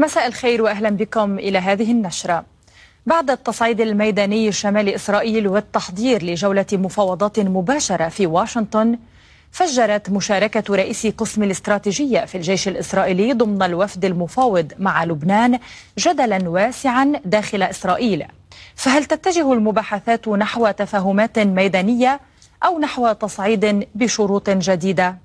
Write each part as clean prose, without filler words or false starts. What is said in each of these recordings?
مساء الخير وأهلا بكم إلى هذه النشرة. بعد التصعيد الميداني شمال إسرائيل والتحضير لجولة مفاوضات مباشرة في واشنطن، فجرت مشاركة رئيس قسم الاستراتيجية في الجيش الإسرائيلي ضمن الوفد المفاوض مع لبنان جدلا واسعا داخل إسرائيل. فهل تتجه المباحثات نحو تفاهمات ميدانية أو نحو تصعيد بشروط جديدة؟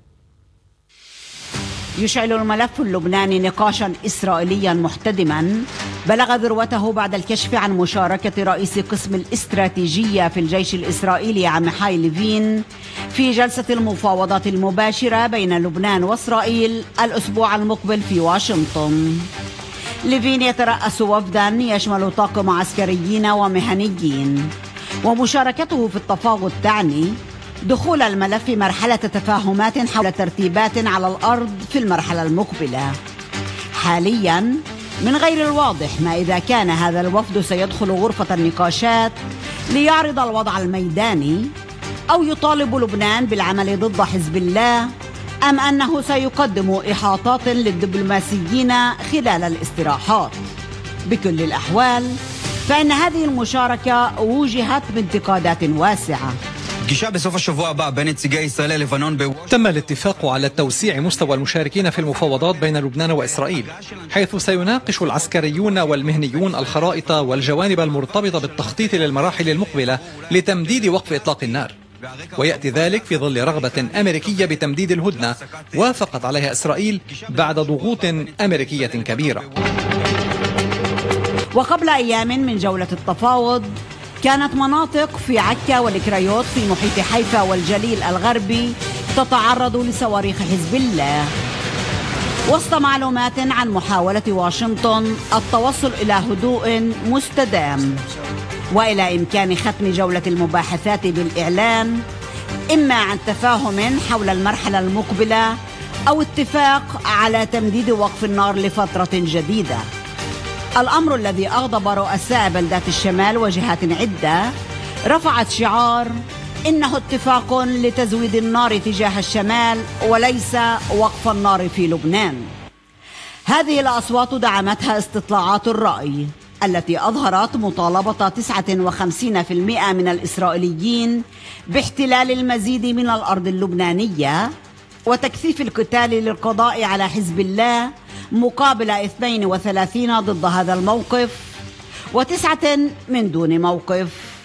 يشعل الملف اللبناني نقاشا إسرائيليا محتدما بلغ ذروته بعد الكشف عن مشاركة رئيس قسم الاستراتيجية في الجيش الإسرائيلي عميحاي ليفين في جلسة المفاوضات المباشرة بين لبنان وإسرائيل الأسبوع المقبل في واشنطن. ليفين يترأس وفدا يشمل طاقم عسكريين ومهنيين، ومشاركته في التفاوض تعني دخول الملف مرحلة تفاهمات حول ترتيبات على الأرض في المرحلة المقبلة. حاليا من غير الواضح ما إذا كان هذا الوفد سيدخل غرفة النقاشات ليعرض الوضع الميداني أو يطالب لبنان بالعمل ضد حزب الله، أم أنه سيقدم إحاطات للدبلوماسيين خلال الاستراحات. بكل الأحوال فإن هذه المشاركة وجهت بانتقادات واسعة. تم الاتفاق على توسيع مستوى المشاركين في المفاوضات بين لبنان وإسرائيل، حيث سيناقش العسكريون والمهنيون الخرائط والجوانب المرتبطة بالتخطيط للمراحل المقبلة لتمديد وقف إطلاق النار. ويأتي ذلك في ظل رغبة أمريكية بتمديد الهدنة وافقت عليها إسرائيل بعد ضغوط أمريكية كبيرة. وقبل أيام من جولة التفاوض كانت مناطق في عكا والكريوت في محيط حيفا والجليل الغربي تتعرض لصواريخ حزب الله، وسط معلومات عن محاولة واشنطن التوصل إلى هدوء مستدام وإلى إمكان ختم جولة المباحثات بالإعلان إما عن تفاهم حول المرحلة المقبلة أو اتفاق على تمديد وقف النار لفترة جديدة. الأمر الذي أغضب رؤساء بلدات الشمال وجهات عدة رفعت شعار إنه اتفاق لتزويد النار تجاه الشمال وليس وقف النار في لبنان. هذه الأصوات دعمتها استطلاعات الرأي التي أظهرت مطالبة 59% من الإسرائيليين باحتلال المزيد من الأرض اللبنانية وتكثيف القتال للقضاء على حزب الله، مقابل 32 ضد هذا الموقف و9 من دون موقف.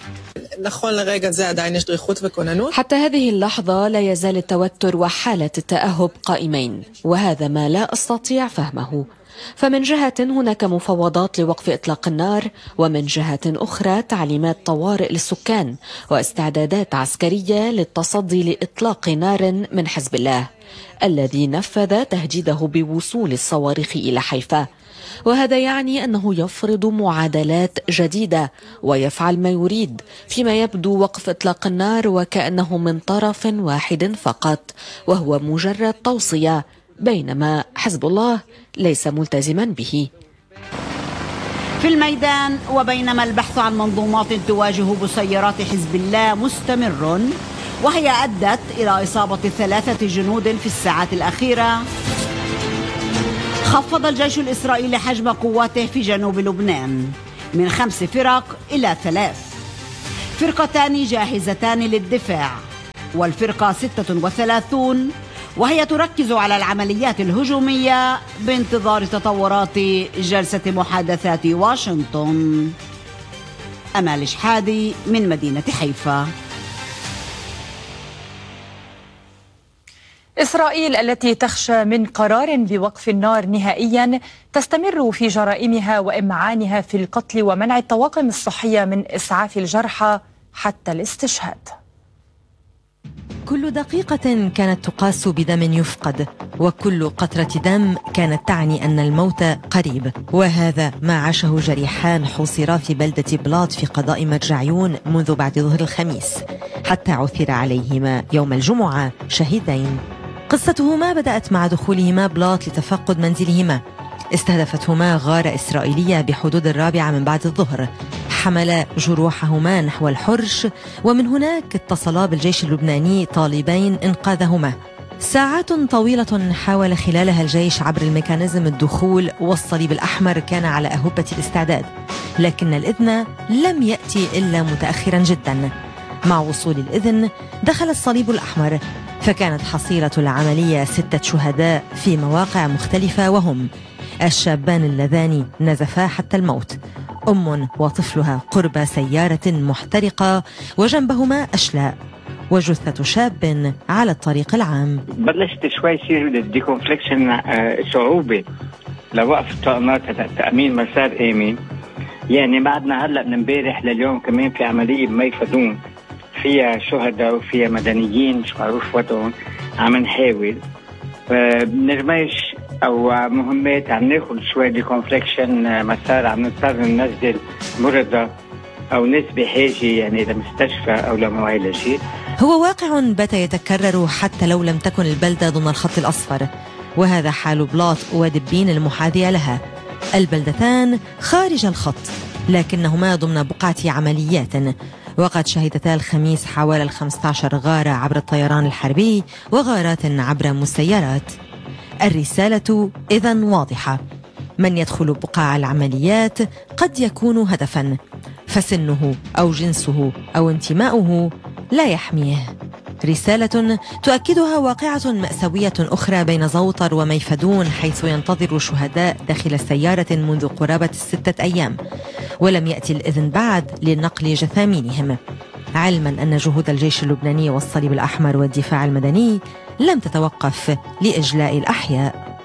حتى هذه اللحظة لا يزال التوتر وحالة التأهب قائمين، وهذا ما لا أستطيع فهمه. فمن جهة هناك مفاوضات لوقف إطلاق النار، ومن جهة أخرى تعليمات طوارئ للسكان واستعدادات عسكرية للتصدي لإطلاق نار من حزب الله الذي نفذ تهديده بوصول الصواريخ إلى حيفا. وهذا يعني أنه يفرض معادلات جديدة ويفعل ما يريد، فيما يبدو وقف إطلاق النار وكأنه من طرف واحد فقط، وهو مجرد توصية، بينما حزب الله ليس ملتزما به. في الميدان وبينما البحث عن منظومات تواجه بسيرات حزب الله مستمر، وهي أدت إلى إصابة 3 جنود في الساعات الأخيرة، خفض الجيش الإسرائيلي حجم قواته في جنوب لبنان من 5 فرق إلى 3 فرقتان جاهزتان للدفاع، والفرقة 36 وهي تركز على العمليات الهجومية بانتظار تطورات جلسة محادثات واشنطن. أمال شحادي من مدينة حيفا. إسرائيل التي تخشى من قرار بوقف النار نهائيا تستمر في جرائمها وإمعانها في القتل ومنع الطواقم الصحية من إسعاف الجرحى حتى الاستشهاد. كل دقيقة كانت تقاس بدم يفقد، وكل قطرة دم كانت تعني أن الموت قريب. وهذا ما عاشه جريحان حوصرا في بلدة بلاط في قضاء مجرعيون منذ بعد ظهر الخميس، حتى عثر عليهما يوم الجمعة شهيدين. قصتهما بدأت مع دخولهما بلاط لتفقد منزلهما. استهدفتهما غارة إسرائيلية بحدود 4 من بعد الظهر، حمل جروحهما نحو الحرش، ومن هناك اتصلا بالجيش اللبناني طالبين إنقاذهما. ساعات طويلة حاول خلالها الجيش عبر الميكانيزم الدخول، والصليب الأحمر كان على أهبة الاستعداد، لكن الإذن لم يأتي إلا متأخرا جدا. مع وصول الإذن دخل الصليب الأحمر، فكانت حصيلة العملية 6 شهداء في مواقع مختلفة، وهم الشابان اللذان نزفا حتى الموت، أم وطفلها قرب سيارة محترقة وجنبهما أشلاء، وجثة شاب على الطريق العام. بلشت شوي يصير الديكونفليكشن صعوبة لوقف الطاقمات تأمين مسار آمن. يعني بعدنا هلأ من امبارح لليوم كمان في عملية بميفدون فيها شهداء وفيها مدنيين مش معروف وضعهم، عم نحاول بنرميش او مهمات عم ناخذ شوي ديكونفليكشن مسار، عم نضطر ننزل مرضى او ناس بحاجه يعني لمستشفى او لمعالجه. هو واقع بات يتكرر حتى لو لم تكن البلدة ضمن الخط الأصفر، وهذا حال بلاط ودبين المحاذية لها. البلدتان خارج الخط لكنهما ضمن بقعة عمليات، وقد شهدتا الخميس حوالي 15 غارة عبر الطيران الحربي وغارات عبر مسيرات. الرسالة إذن واضحة: من يدخل بقاع العمليات قد يكون هدفا، فسنه أو جنسه أو انتماؤه لا يحميه. رسالة تؤكدها واقعة مأساوية أخرى بين زوطر وميفدون، حيث ينتظر شهداء داخل سيارة منذ قرابة 6 أيام، ولم يأتي الإذن بعد لنقل جثامينهم، علما أن جهود الجيش اللبناني والصليب الأحمر والدفاع المدني لم تتوقف لإجلاء الأحياء.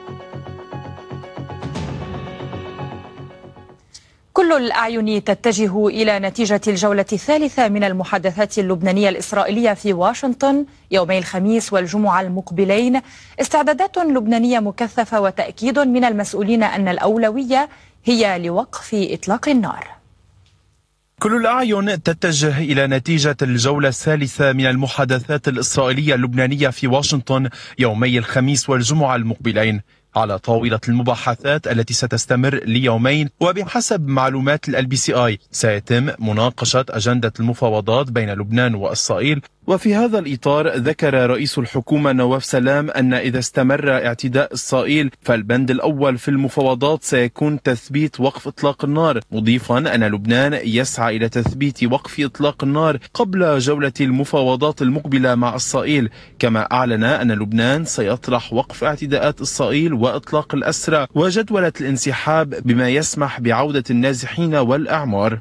كل الأعين تتجه إلى نتيجة الجولة الثالثة من المحادثات اللبنانية الإسرائيلية في واشنطن يومي الخميس والجمعة المقبلين. استعدادات لبنانية مكثفة وتأكيد من المسؤولين أن الأولوية هي لوقف إطلاق النار. كل الأعين تتجه إلى نتيجة الجولة الثالثة من المحادثات الإسرائيلية اللبنانية في واشنطن يومي الخميس والجمعة المقبلين. على طاولة المباحثات التي ستستمر ليومين، وبحسب معلومات LBCI سيتم مناقشة أجندة المفاوضات بين لبنان وإسرائيل. وفي هذا الإطار ذكر رئيس الحكومة نواف سلام أن إذا استمر اعتداء إسرائيل فالبند الأول في المفاوضات سيكون تثبيت وقف إطلاق النار، مضيفا أن لبنان يسعى إلى تثبيت وقف إطلاق النار قبل جولة المفاوضات المقبلة مع إسرائيل. كما أعلن أن لبنان سيطرح وقف اعتداءات إسرائيل وإطلاق الأسرى وجدولة الانسحاب بما يسمح بعودة النازحين والأعمار،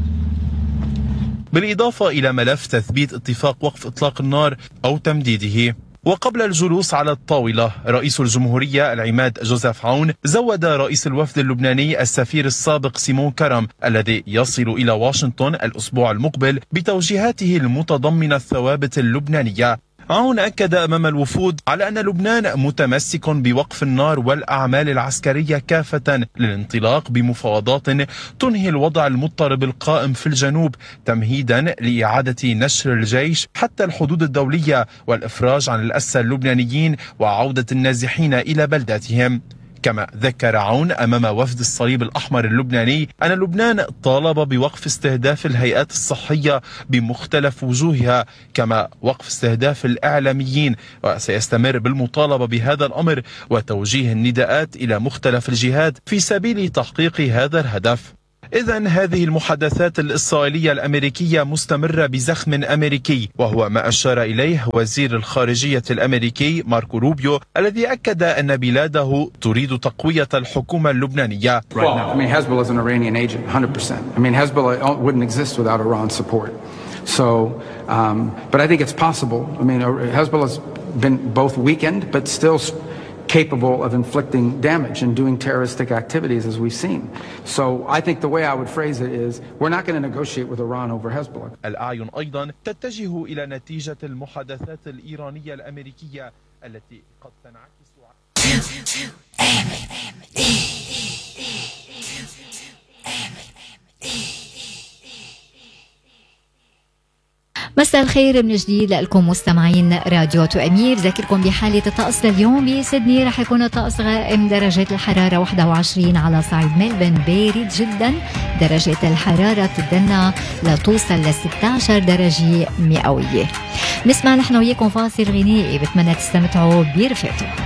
بالإضافة إلى ملف تثبيت اتفاق وقف إطلاق النار أو تمديده. وقبل الجلوس على الطاولة، رئيس الجمهورية العماد جوزيف عون زود رئيس الوفد اللبناني السفير السابق سيمون كرم الذي يصل إلى واشنطن الأسبوع المقبل بتوجيهاته المتضمنة الثوابت اللبنانية. عون أكد أمام الوفود على أن لبنان متمسك بوقف النار والأعمال العسكرية كافة للانطلاق بمفاوضات تنهي الوضع المضطرب القائم في الجنوب، تمهيدا لإعادة نشر الجيش حتى الحدود الدولية والإفراج عن الأسرى اللبنانيين وعودة النازحين إلى بلداتهم. كما ذكر عون أمام وفد الصليب الأحمر اللبناني أن لبنان طالب بوقف استهداف الهيئات الصحية بمختلف وجوهها، كما وقف استهداف الإعلاميين، وسيستمر بالمطالبة بهذا الأمر وتوجيه النداءات إلى مختلف الجهات في سبيل تحقيق هذا الهدف. إذن هذه المحادثات الإسرائيلية الأمريكية مستمرة بزخم أمريكي، وهو ما أشار إليه وزير الخارجية الأمريكي ماركو روبيو الذي أكد أن بلاده تريد تقوية الحكومة اللبنانية. Hezbollah is an Iranian agent, 100%. Hezbollah wouldn't exist without Iran support. But I think it's possible. Hezbollah's been both weakened, but still capable of inflicting damage and doing terroristic activities as we've seen. So I think the way I would phrase it is we're not going to negotiate with Iran over Hezbollah. الأعين أيضا تتجه إلى نتيجة المحادثات الإيرانية الأمريكية التي قد تنعكس مساء الخير من جديد لكم مستمعين راديو أمير. ذاكركم بحالة الطقس لليوم بسيدني رح يكون الطقس غائم، درجة الحرارة 21 على صعيد ملبن، بارد جدا، درجة الحرارة تدنى لتوصل ل 16 درجة مئوية. نسمع نحن وياكم فاصل غنائي، بتمنى تستمتعوا برفقته.